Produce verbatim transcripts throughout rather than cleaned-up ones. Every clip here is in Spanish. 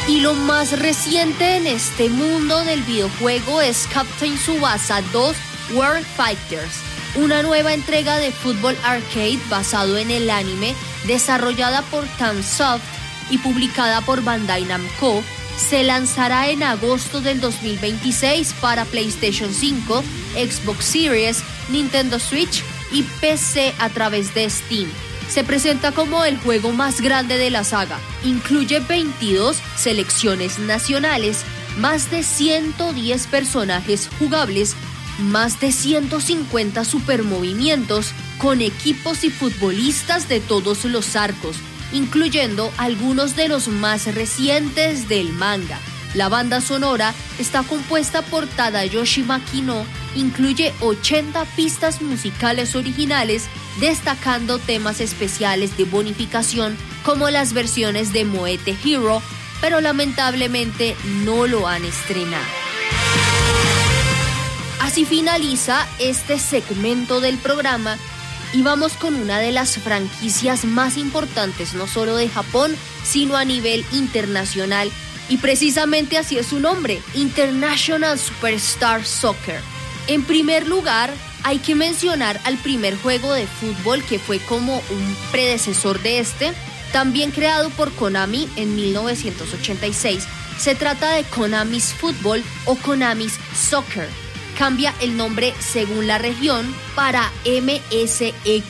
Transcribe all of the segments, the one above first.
Y lo más reciente en este mundo del videojuego es Captain Tsubasa dos World Fighters, una nueva entrega de fútbol arcade basado en el anime, desarrollada por Tansoft y publicada por Bandai Namco. Se lanzará en agosto del dos mil veintiséis para PlayStation cinco, Xbox Series, Nintendo Switch y P C a través de Steam. Se presenta como el juego más grande de la saga. Incluye veintidós selecciones nacionales, más de ciento diez personajes jugables, más de ciento cincuenta supermovimientos con equipos y futbolistas de todos los arcos, incluyendo algunos de los más recientes del manga. La banda sonora está compuesta por Tadayoshi Makino, incluye ochenta pistas musicales originales, destacando temas especiales de bonificación como las versiones de Moete Hero, pero lamentablemente no lo han estrenado. Así finaliza este segmento del programa y vamos con una de las franquicias más importantes, no solo de Japón, sino a nivel internacional. Y precisamente así es su nombre, International Superstar Soccer. En primer lugar, hay que mencionar al primer juego de fútbol que fue como un predecesor de este, también creado por Konami en mil novecientos ochenta y seis. Se trata de Konami's Football o Konami's Soccer. Cambia el nombre según la región para M S X.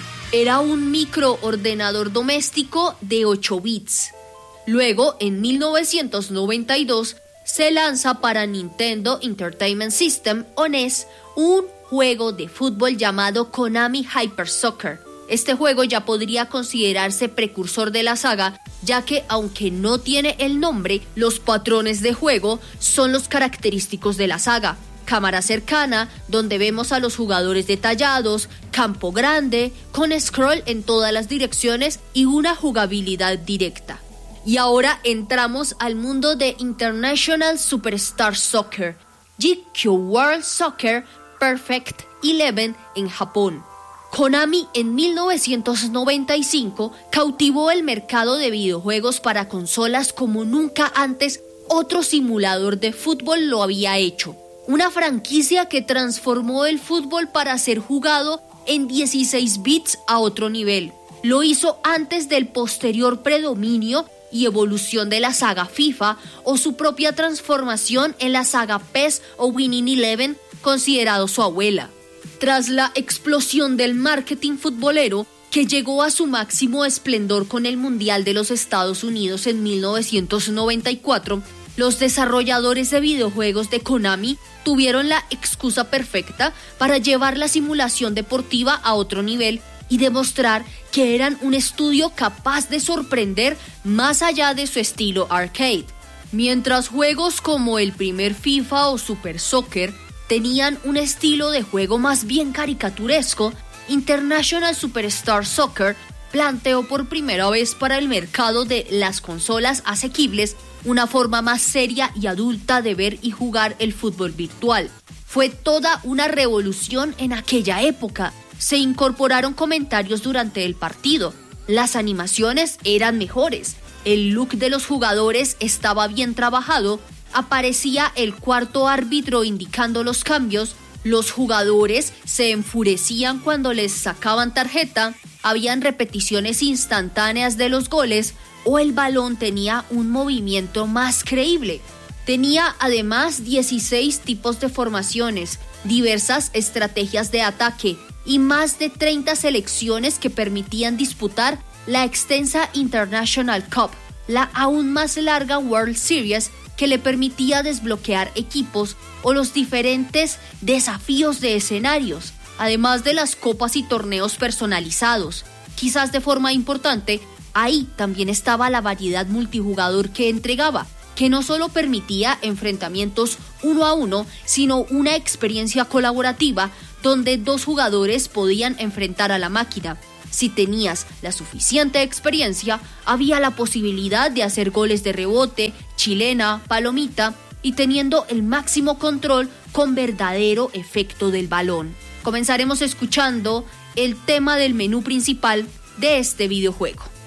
Era un microordenador doméstico de ocho bits. Luego, en mil novecientos noventa y dos, se lanza para Nintendo Entertainment System o N E S un juego de fútbol llamado Konami Hyper Soccer. Este juego ya podría considerarse precursor de la saga, ya que aunque no tiene el nombre, los patrones de juego son los característicos de la saga. Cámara cercana, donde vemos a los jugadores detallados, campo grande, con scroll en todas las direcciones y una jugabilidad directa. Y ahora entramos al mundo de International Superstar Soccer, G Q World Soccer Perfect Eleven en Japón. Konami en mil novecientos noventa y cinco cautivó el mercado de videojuegos para consolas como nunca antes otro simulador de fútbol lo había hecho. Una franquicia que transformó el fútbol para ser jugado en dieciséis bits a otro nivel. Lo hizo antes del posterior predominio y evolución de la saga FIFA o su propia transformación en la saga P E S o Winning Eleven, considerado su abuela. Tras la explosión del marketing futbolero, que llegó a su máximo esplendor con el Mundial de los Estados Unidos en mil novecientos noventa y cuatro, los desarrolladores de videojuegos de Konami tuvieron la excusa perfecta para llevar la simulación deportiva a otro nivel y demostrar que eran un estudio capaz de sorprender más allá de su estilo arcade. Mientras juegos como el primer FIFA o Super Soccer tenían un estilo de juego más bien caricaturesco, International Superstar Soccer planteó por primera vez para el mercado de las consolas asequibles una forma más seria y adulta de ver y jugar el fútbol virtual. Fue toda una revolución en aquella época. Se incorporaron comentarios durante el partido, las animaciones eran mejores, el look de los jugadores estaba bien trabajado, aparecía el cuarto árbitro indicando los cambios, los jugadores se enfurecían cuando les sacaban tarjeta, habían repeticiones instantáneas de los goles o el balón tenía un movimiento más creíble. Tenía además dieciséis tipos de formaciones, diversas estrategias de ataque y más de treinta selecciones que permitían disputar la extensa International Cup, la aún más larga World Series que le permitía desbloquear equipos o los diferentes desafíos de escenarios, además de las copas y torneos personalizados. Quizás de forma importante, ahí también estaba la variedad multijugador que entregaba, que no solo permitía enfrentamientos uno a uno, sino una experiencia colaborativa donde dos jugadores podían enfrentar a la máquina. Si tenías la suficiente experiencia, había la posibilidad de hacer goles de rebote, chilena, palomita y teniendo el máximo control con verdadero efecto del balón. Comenzaremos escuchando el tema del menú principal de este videojuego.